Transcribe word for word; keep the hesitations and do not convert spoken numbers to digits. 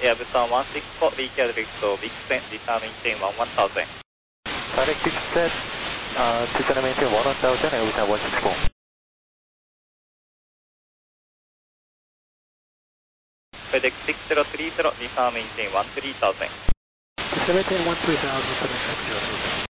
Airbus one one six four, recap vector, big spin, disarm maintain one one thousand. Direct big set, uh, disarm maintain one one thousand, Airbus one six four. FedEx six zero three zero, disarm maintain one three thousand. Disarm maintain one three thousand, FedEx six zero three zero.